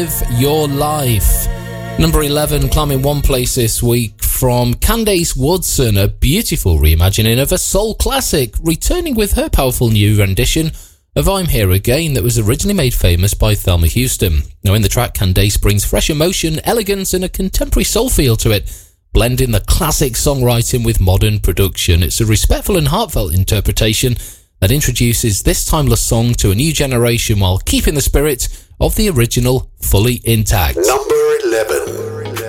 Your Life. Number 11, climbing one place this week from Candace Woodson, a beautiful reimagining of a soul classic, returning with her powerful new rendition of I'm Here Again that was originally made famous by Thelma Houston. Now in the track, Candace brings fresh emotion, elegance and a contemporary soul feel to it, blending the classic songwriting with modern production. It's a respectful and heartfelt interpretation that introduces this timeless song to a new generation while keeping the spirit of the original fully intact. Number 11.